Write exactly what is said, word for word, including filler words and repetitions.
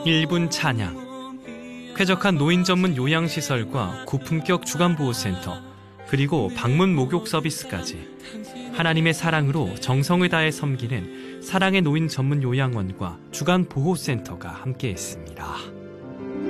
일 분 찬양. 쾌적한 노인 전문 요양시설과 고품격 주간보호센터, 그리고 방문 목욕 서비스까지 하나님의 사랑으로 정성을 다해 섬기는 사랑의 노인 전문 요양원과 주간보호센터가 함께했습니다.